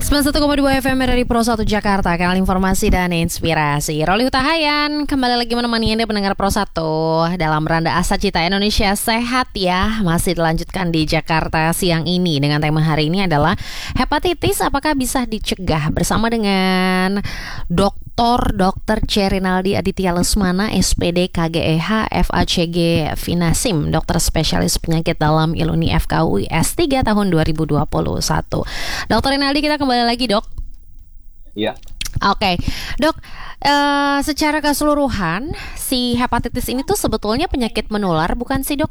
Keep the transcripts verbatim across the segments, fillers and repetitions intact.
sembilan puluh satu koma dua F M dari Pro satu Jakarta, kanal informasi dan inspirasi. Roli Hutahayan kembali lagi menemani Anda pendengar Pro satu dalam Randa Asa Cita Indonesia Sehat ya. Masih dilanjutkan di Jakarta siang ini dengan tema hari ini adalah hepatitis apakah bisa dicegah, bersama dengan Doktor Dokter C. Rinaldi Aditya Lesmana, S P D K G E H F A C G Finasim, dokter spesialis penyakit dalam Iluni F K U I S tiga tahun dua ribu dua puluh satu. Dokter Rinaldi, kita kembali lagi, Dok. Iya. Oke, Dok. Uh, secara keseluruhan, si hepatitis ini tuh sebetulnya penyakit menular, bukan sih, Dok?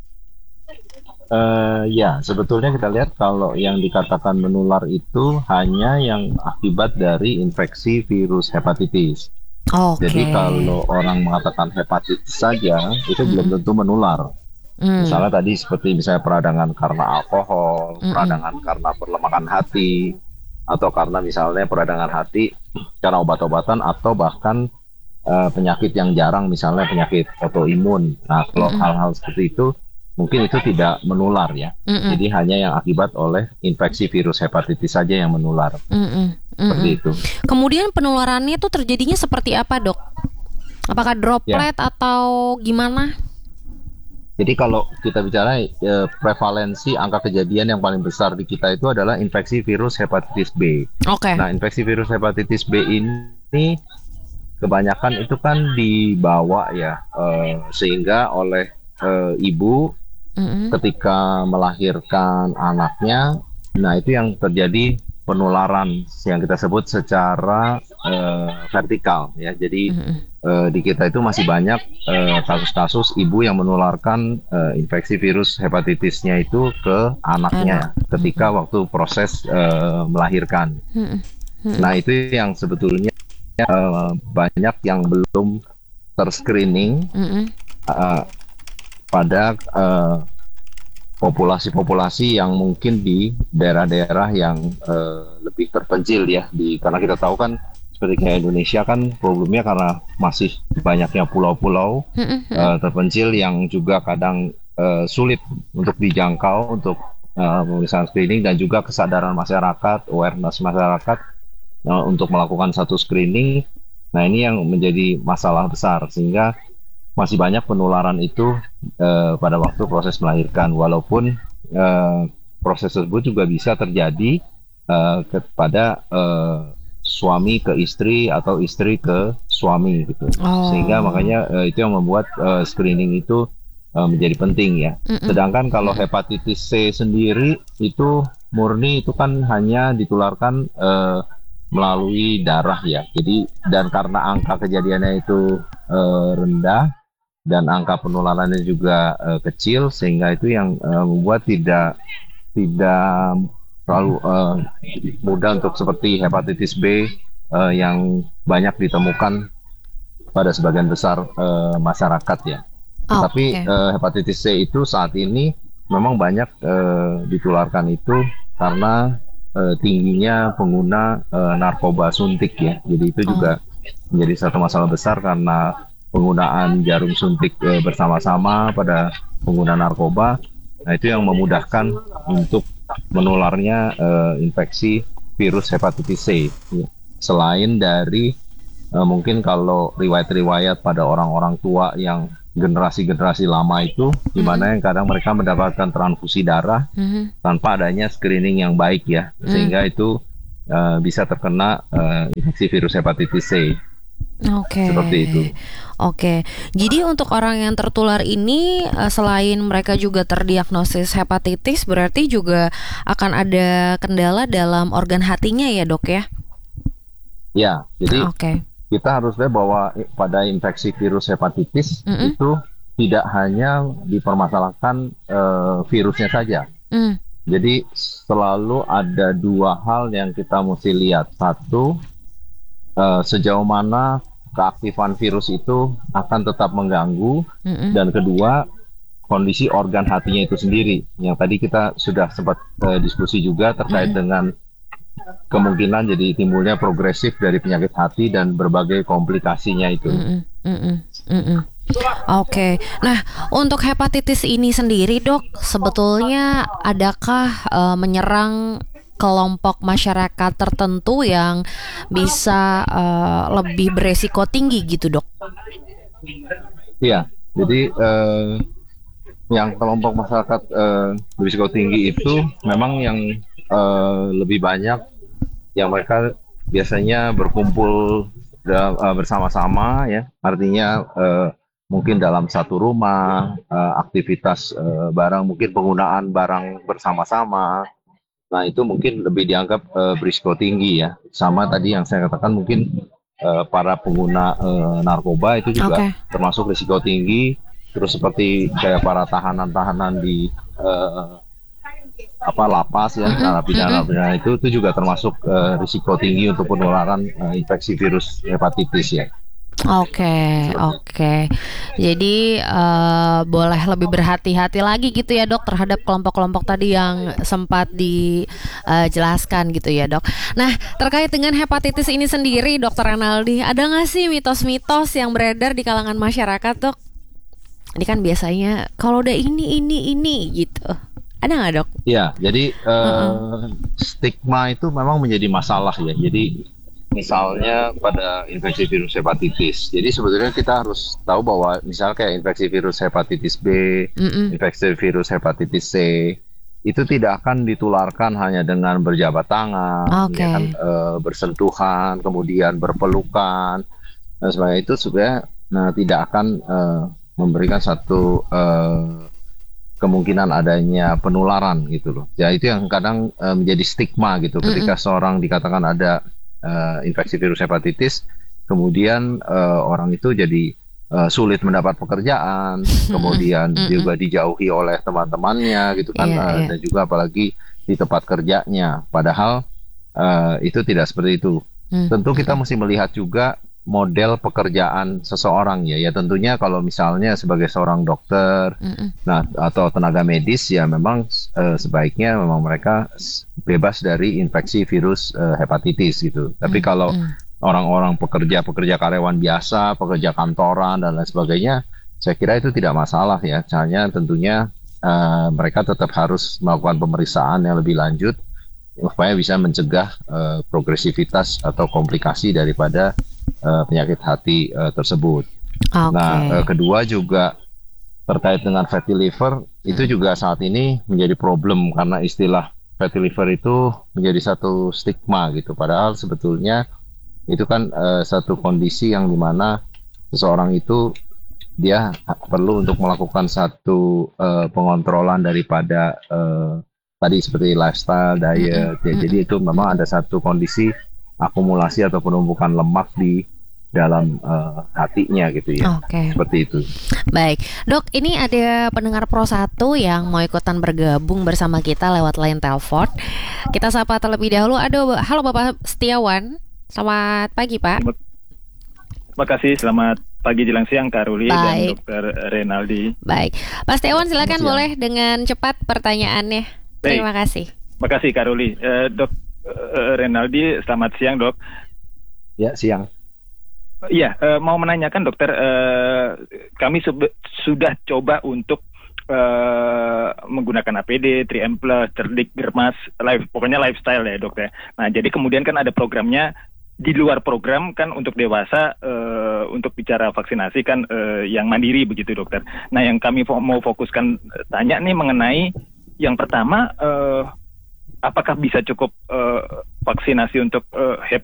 Uh, ya, sebetulnya kita lihat kalau yang dikatakan menular itu hanya yang akibat dari infeksi virus hepatitis. Oke. Jadi kalau orang mengatakan hepatitis saja, itu hmm. belum tentu menular. Hmm. Misalnya tadi seperti misalnya peradangan karena alkohol, hmm. peradangan karena perlemakan hati, atau karena misalnya peradangan hati karena obat-obatan, atau bahkan uh, penyakit yang jarang, misalnya penyakit autoimun. Nah, kalau hmm. hal-hal seperti itu mungkin itu tidak menular ya. Mm-mm. Jadi hanya yang akibat oleh infeksi virus hepatitis saja yang menular. Mm-mm. Mm-mm. Seperti itu. Kemudian penularannya itu terjadinya seperti apa, Dok? Apakah droplet ya, atau gimana? Jadi kalau kita bicara eh, prevalensi angka kejadian yang paling besar di kita itu adalah infeksi virus hepatitis B. Oke. Okay. Nah, infeksi virus hepatitis B ini kebanyakan itu kan dibawa ya, eh, sehingga oleh eh, ibu Mm-hmm. ketika melahirkan anaknya. Nah, itu yang terjadi penularan yang kita sebut secara uh, vertikal ya. Jadi mm-hmm. uh, di kita itu masih banyak uh, kasus-kasus ibu yang menularkan uh, infeksi virus hepatitisnya itu ke anaknya Anak. ketika mm-hmm. waktu proses uh, melahirkan. Mm-hmm. Nah, itu yang sebetulnya uh, banyak yang belum terscreening mm-hmm. uh, pada uh, populasi-populasi yang mungkin di daerah-daerah yang uh, lebih terpencil ya, di karena kita tahu kan seperti kayak Indonesia kan problemnya karena masih banyaknya pulau-pulau uh, terpencil yang juga kadang uh, sulit untuk dijangkau untuk uh, pemeriksaan screening, dan juga kesadaran masyarakat, awareness masyarakat uh, untuk melakukan satu screening. Nah, ini yang menjadi masalah besar, sehingga masih banyak penularan itu uh, pada waktu proses melahirkan, walaupun uh, proses tersebut juga bisa terjadi uh, kepada uh, suami ke istri atau istri ke suami gitu. Oh. Sehingga makanya uh, itu yang membuat uh, screening itu uh, menjadi penting ya. Mm-mm. Sedangkan kalau hepatitis C sendiri itu murni itu kan hanya ditularkan uh, melalui darah ya. Jadi, dan karena angka kejadiannya itu uh, rendah dan angka penularannya juga uh, kecil, sehingga itu yang uh, membuat tidak tidak terlalu uh, mudah untuk seperti hepatitis B uh, yang banyak ditemukan pada sebagian besar uh, masyarakat ya. Oh, Tapi okay. uh, hepatitis C itu saat ini memang banyak uh, ditularkan itu karena uh, tingginya pengguna uh, narkoba suntik ya. Jadi itu oh. juga menjadi satu masalah besar karena penggunaan jarum suntik e, bersama-sama pada pengguna narkoba. Nah, itu yang memudahkan untuk menularnya e, infeksi virus hepatitis C. Selain dari e, mungkin kalau riwayat-riwayat pada orang-orang tua yang generasi-generasi lama itu, mm-hmm. di mana yang kadang mereka mendapatkan transfusi darah mm-hmm. tanpa adanya screening yang baik ya, mm-hmm. sehingga itu e, bisa terkena e, infeksi virus hepatitis C. Oke. Okay. Seperti itu. Oke. Okay. Jadi untuk orang yang tertular ini, selain mereka juga terdiagnosis hepatitis, berarti juga akan ada kendala dalam organ hatinya ya, Dok ya? Ya. Jadi okay. kita harus lihat bahwa pada infeksi virus hepatitis mm-hmm. itu tidak hanya dipermasalahkan uh, virusnya saja. Mm. Jadi selalu ada dua hal yang kita mesti lihat. Satu, Uh, sejauh mana keaktifan virus itu akan tetap mengganggu, mm-hmm. dan kedua, kondisi organ hatinya itu sendiri, yang tadi kita sudah sempat uh, diskusi juga terkait mm-hmm. dengan kemungkinan jadi timbulnya progresif dari penyakit hati dan berbagai komplikasinya itu. Mm-hmm. Mm-hmm. Mm-hmm. Oke, okay. Nah untuk hepatitis ini sendiri, Dok, sebetulnya adakah uh, menyerang kelompok masyarakat tertentu yang bisa uh, lebih beresiko tinggi gitu, Dok? Iya, jadi uh, yang kelompok masyarakat uh, berisiko tinggi itu memang yang uh, lebih banyak yang mereka biasanya berkumpul uh, bersama-sama ya, artinya uh, mungkin dalam satu rumah, uh, aktivitas uh, barang, mungkin penggunaan barang bersama-sama. Nah, itu mungkin lebih dianggap uh, berisiko tinggi ya. Sama tadi yang saya katakan mungkin uh, para pengguna uh, narkoba itu juga okay. termasuk risiko tinggi. Terus seperti kayak para tahanan-tahanan di uh, apa lapas ya, narapidana-narapidana itu itu juga termasuk uh, risiko tinggi untuk penularan uh, infeksi virus hepatitis ya. Oke, okay, oke. Okay. Jadi uh, boleh lebih berhati-hati lagi gitu ya, Dok, terhadap kelompok-kelompok tadi yang sempat dijelaskan uh, gitu ya, Dok. Nah, terkait dengan hepatitis ini sendiri, Dokter Renaldi, ada nggak sih mitos-mitos yang beredar di kalangan masyarakat, Dok? Ini kan biasanya kalau udah ini, ini, ini gitu. Ada nggak, Dok? Ya, jadi uh, uh-uh. stigma itu memang menjadi masalah ya. Jadi misalnya pada infeksi virus hepatitis. Jadi sebetulnya kita harus tahu bahwa misal kayak infeksi virus hepatitis B, Mm-mm. infeksi virus hepatitis C, itu tidak akan ditularkan hanya dengan berjabat tangan, okay. ya kan, e, bersentuhan, kemudian berpelukan, dan sebagainya. Itu sebenarnya nah, tidak akan e, memberikan satu e, kemungkinan adanya penularan gitu loh. Ya itu yang kadang e, menjadi stigma gitu. Mm-mm. Ketika seorang dikatakan ada Uh, infeksi virus hepatitis, kemudian uh, orang itu jadi uh, sulit mendapat pekerjaan, kemudian mm-hmm. juga dijauhi oleh teman-temannya gitu kan, yeah, uh, yeah. dan juga apalagi di tempat kerjanya. Padahal uh, itu tidak seperti itu. Mm-hmm. Tentu kita mesti melihat juga model pekerjaan seseorang ya. Ya tentunya kalau misalnya sebagai seorang dokter, mm-hmm. nah atau tenaga medis ya memang uh, sebaiknya memang mereka bebas dari infeksi virus uh, hepatitis gitu. Tapi mm-hmm. kalau orang-orang pekerja-pekerja karyawan biasa, pekerja kantoran dan lain sebagainya, saya kira itu tidak masalah ya. Hanya tentunya uh, mereka tetap harus melakukan pemeriksaan yang lebih lanjut supaya bisa mencegah uh, progresivitas atau komplikasi daripada uh, penyakit hati uh, tersebut. Okay. Nah, uh, kedua juga terkait dengan fatty liver, itu juga saat ini menjadi problem karena istilah fatty liver itu menjadi satu stigma gitu. Padahal sebetulnya itu kan uh, satu kondisi yang dimana seseorang itu dia perlu untuk melakukan satu uh, pengontrolan daripada uh, tadi seperti lifestyle, diet, mm-hmm. ya, jadi itu memang ada satu kondisi akumulasi atau penumpukan lemak di dalam uh, hatinya gitu ya, okay. seperti itu. Baik, Dok, ini ada pendengar Pro satu yang mau ikutan bergabung bersama kita lewat line telepon. Kita sapa terlebih dahulu. Aduh, halo Bapak Setiawan, selamat pagi Pak. Terima kasih, selamat pagi jelang siang Kak Ruli dan Dokter Renaldi. Baik, Pak Setiawan silakan boleh dengan cepat pertanyaannya. Baik. Terima kasih. Terima kasih Kak Ruli. Uh, dok uh, Renaldi, selamat siang Dok. Ya, siang. Iya, uh, mau menanyakan dokter, uh, kami sub- sudah coba untuk uh, menggunakan A P D, tiga M plus, cerdik, germas, life, pokoknya lifestyle ya dok ya. Nah jadi kemudian kan ada programnya di luar program kan untuk dewasa, uh, untuk bicara vaksinasi kan uh, yang mandiri begitu dokter. Nah yang kami fo- mau fokuskan tanya nih mengenai yang pertama, uh, apakah bisa cukup uh, vaksinasi untuk uh, H E P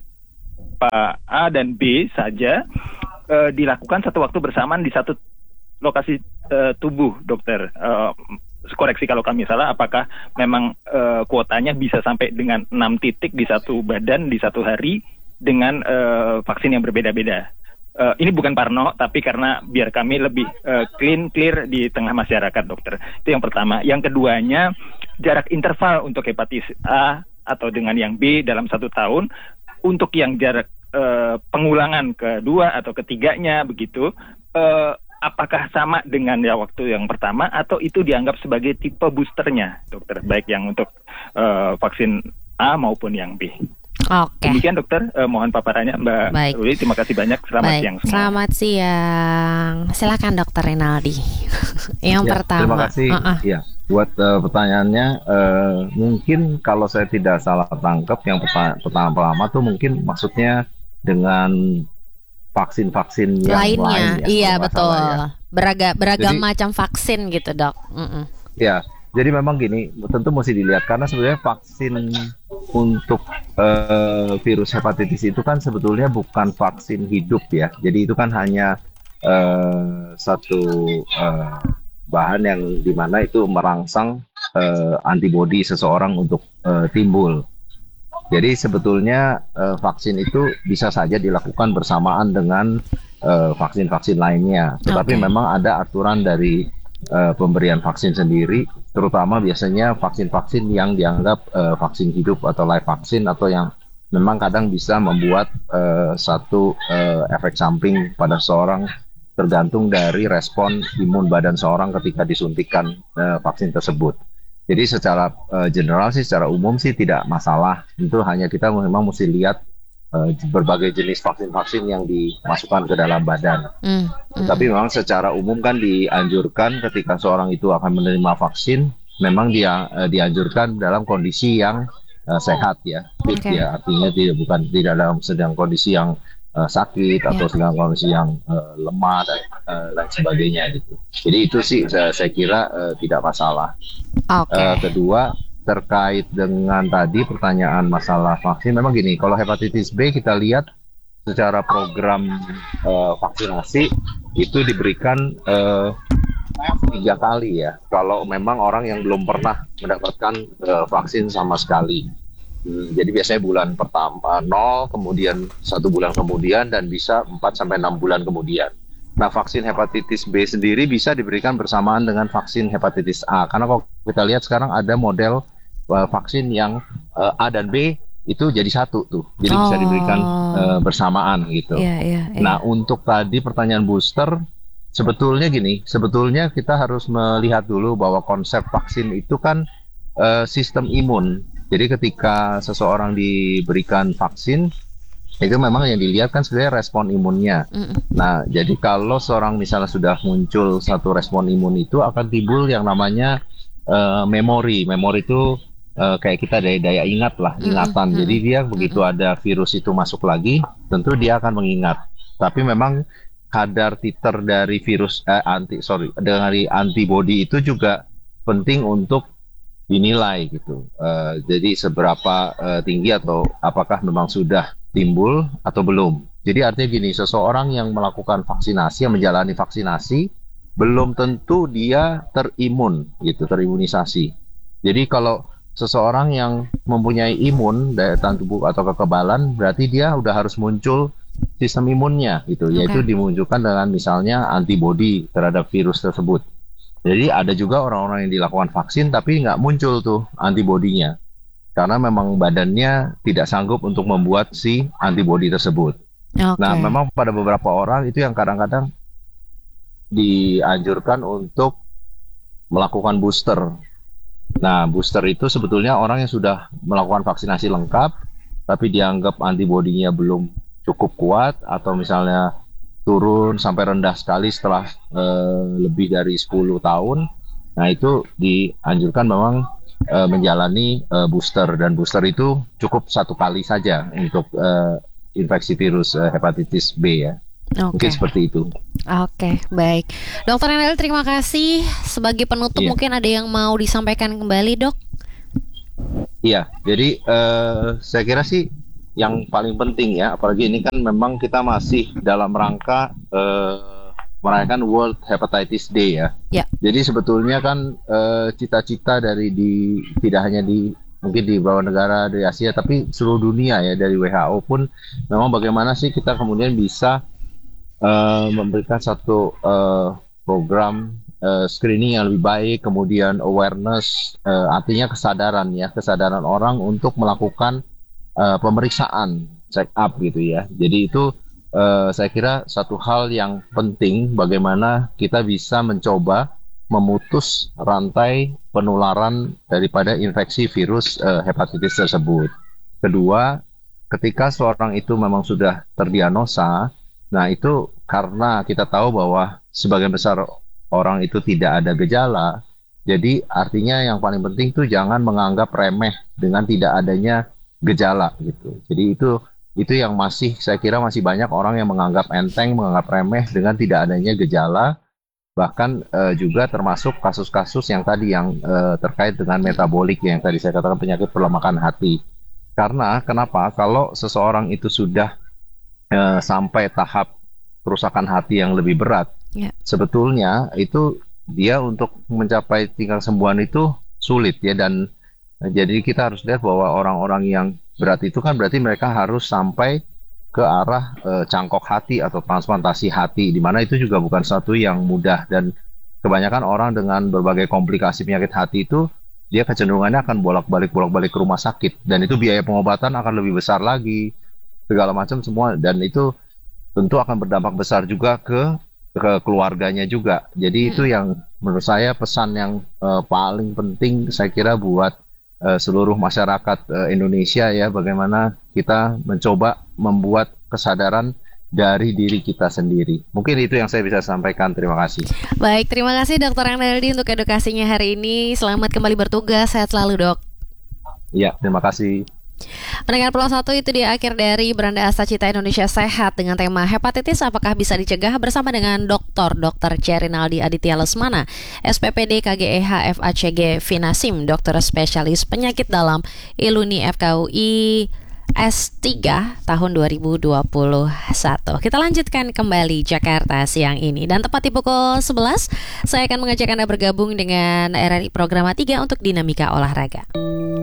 A dan B saja uh, dilakukan satu waktu bersamaan di satu lokasi uh, tubuh, dokter? Uh, koreksi kalau kami salah, apakah memang uh, kuotanya bisa sampai dengan enam titik di satu badan di satu hari dengan uh, vaksin yang berbeda-beda? Uh, ini bukan parno, tapi karena biar kami lebih uh, clean, clear di tengah masyarakat, dokter. Itu yang pertama. Yang keduanya, jarak interval untuk hepatitis A atau dengan yang B dalam satu tahun. Untuk yang jarak uh, pengulangan kedua atau ketiganya, begitu, uh, apakah sama dengan ya waktu yang pertama, atau itu dianggap sebagai tipe boosternya, dokter? Baik yang untuk uh, vaksin A maupun yang B. Oke. Demikian dokter, eh, mohon paparannya Mbak Baik. Ruli. Terima kasih banyak. Selamat Baik. siang semua. Selamat siang. Silakan dokter Renaldi. Yang ya, pertama. Terima kasih. Uh-uh. Ya. Buat uh, pertanyaannya, uh, mungkin kalau saya tidak salah tangkap, yang perta- pertama-pertama tuh mungkin maksudnya dengan vaksin-vaksin yang Lainnya, lain ya, iya kalau nggak betul. salah ya. Beraga, beragam Jadi macam vaksin gitu dok. Mm-mm. ya, jadi memang gini, tentu mesti dilihat karena sebenarnya vaksin untuk eh, virus hepatitis itu kan sebetulnya bukan vaksin hidup ya. Jadi itu kan hanya eh, satu eh, bahan yang dimana itu merangsang eh, antibodi seseorang untuk eh, timbul. Jadi sebetulnya eh, vaksin itu bisa saja dilakukan bersamaan dengan eh, vaksin-vaksin lainnya. Tetapi Oke. memang ada aturan dari eh, pemberian vaksin sendiri, terutama biasanya vaksin-vaksin yang dianggap eh, vaksin hidup atau live vaksin atau yang memang kadang bisa membuat eh, satu eh, efek samping pada seorang tergantung dari respon imun badan seorang ketika disuntikan eh, vaksin tersebut. Jadi secara uh, general sih, secara umum sih tidak masalah. Itu hanya kita memang mesti lihat uh, berbagai jenis vaksin-vaksin yang dimasukkan ke dalam badan. Mm, mm. Tapi memang secara umum kan dianjurkan ketika seorang itu akan menerima vaksin, memang dia uh, dianjurkan dalam kondisi yang uh, sehat ya, fit Oke. ya. Artinya tidak bukan tidak dalam sedang kondisi yang uh, sakit atau Ya. sedang kondisi yang uh, lemah dan uh, lain sebagainya gitu. Jadi itu sih saya, saya kira uh, tidak masalah. Oke. Uh, kedua, terkait dengan tadi pertanyaan masalah vaksin, memang gini, kalau hepatitis B kita lihat secara program uh, vaksinasi itu diberikan uh, tiga kali ya. Kalau memang orang yang belum pernah mendapatkan uh, vaksin sama sekali. Hmm, jadi biasanya bulan pertama nol, kemudian satu bulan kemudian, dan bisa empat sampai enam bulan kemudian. Nah, vaksin hepatitis B sendiri bisa diberikan bersamaan dengan vaksin hepatitis A. Karena kalau kita lihat sekarang ada model uh, vaksin yang uh, A dan B itu jadi satu tuh. Jadi bisa diberikan uh, bersamaan gitu. Iya, iya, iya. Nah, untuk tadi pertanyaan booster, sebetulnya gini, sebetulnya kita harus melihat dulu bahwa konsep vaksin itu kan uh, sistem imun. Jadi ketika seseorang diberikan vaksin, itu memang yang dilihat kan sebenarnya respon imunnya. Mm-mm. Nah, jadi kalau seorang misalnya sudah muncul satu respon imun itu akan timbul yang namanya uh, memori. Memori itu uh, kayak kita daya, daya ingat lah, ingatan. Mm-mm. Jadi dia begitu Mm-mm. ada virus itu masuk lagi, tentu dia akan mengingat. Tapi memang kadar titer dari virus eh, anti sorry dari antibody itu juga penting untuk dinilai gitu. Uh, jadi seberapa uh, tinggi atau apakah memang sudah timbul atau belum. Jadi artinya gini, seseorang yang melakukan vaksinasi, yang menjalani vaksinasi, belum tentu dia terimun gitu, terimunisasi. Jadi kalau seseorang yang mempunyai imun, daya tahan tubuh atau kekebalan, berarti dia udah harus muncul sistem imunnya gitu, yaitu Oke. dimunculkan dengan misalnya antibodi terhadap virus tersebut. Jadi ada juga orang-orang yang dilakukan vaksin tapi nggak muncul tuh antibodinya. Karena memang badannya tidak sanggup untuk membuat si antibodi tersebut. Oke. Nah, memang pada beberapa orang itu yang kadang-kadang dianjurkan untuk melakukan booster. Nah, booster itu sebetulnya orang yang sudah melakukan vaksinasi lengkap, tapi dianggap antibodinya belum cukup kuat, atau misalnya turun sampai rendah sekali setelah eh, lebih dari sepuluh tahun. Nah, itu dianjurkan memang Uh, menjalani uh, booster, dan booster itu cukup satu kali saja untuk uh, infeksi virus uh, hepatitis B ya. Oke. Mungkin seperti itu. Oke, baik. Dokter Enel, terima kasih. Sebagai penutup Iya. mungkin ada yang mau disampaikan kembali, Dok? Iya, jadi uh, saya kira sih yang paling penting ya, apalagi ini kan memang kita masih dalam rangka uh, merayakan World Hepatitis Day ya. Ya. Jadi sebetulnya kan eh, cita-cita dari di tidak hanya di mungkin di beberapa negara dari Asia, tapi seluruh dunia ya, dari W H O pun memang bagaimana sih kita kemudian bisa eh, memberikan satu eh, program eh, screening yang lebih baik, kemudian awareness, eh, artinya kesadaran ya, kesadaran orang untuk melakukan eh, pemeriksaan check up gitu ya. Jadi itu Uh, saya kira satu hal yang penting bagaimana kita bisa mencoba memutus rantai penularan daripada infeksi virus uh, hepatitis tersebut. Kedua, ketika seorang itu memang sudah terdiagnosa, nah itu karena kita tahu bahwa sebagian besar orang itu tidak ada gejala, Jadi artinya yang paling penting tuh jangan menganggap remeh dengan tidak adanya gejala gitu. Jadi itu itu yang masih saya kira masih banyak orang yang menganggap enteng, menganggap remeh dengan tidak adanya gejala. Bahkan uh, juga termasuk kasus-kasus yang tadi yang uh, terkait dengan metabolik yang tadi saya katakan penyakit perlemakan hati. Karena kenapa? Kalau seseorang itu sudah uh, sampai tahap kerusakan hati yang lebih berat, yeah. sebetulnya itu dia untuk mencapai tingkat kesembuhan itu sulit ya, dan uh, jadi kita harus lihat bahwa orang-orang yang berat itu kan berarti mereka harus sampai ke arah e, cangkok hati atau transplantasi hati, di mana itu juga bukan satu yang mudah, dan kebanyakan orang dengan berbagai komplikasi penyakit hati itu dia kecenderungannya akan bolak-balik bolak-balik ke rumah sakit, dan itu biaya pengobatan akan lebih besar lagi, segala macam semua, dan itu tentu akan berdampak besar juga ke ke keluarganya juga. Jadi hmm. itu yang menurut saya pesan yang e, paling penting saya kira buat seluruh masyarakat Indonesia ya, bagaimana kita mencoba membuat kesadaran dari diri kita sendiri. Mungkin itu yang saya bisa sampaikan. Terima kasih. Baik, terima kasih Dokter Renaldi untuk edukasinya hari ini. Selamat kembali bertugas, sehat selalu Dok. Iya, terima kasih. Pendengar Pulau Satu, itu dia akhir dari Beranda Asa Cita Indonesia Sehat dengan tema hepatitis apakah bisa dicegah bersama dengan Doktor Dokter Rinaldi Aditya Lesmana, S P P D K G E H F A C G Finasim, dokter spesialis penyakit dalam Iluni F K U I S tiga tahun dua ribu dua puluh satu. Kita lanjutkan kembali Jakarta siang ini, dan tepat di pukul sebelas saya akan mengajak Anda bergabung dengan R R I Programa tiga untuk Dinamika Olahraga.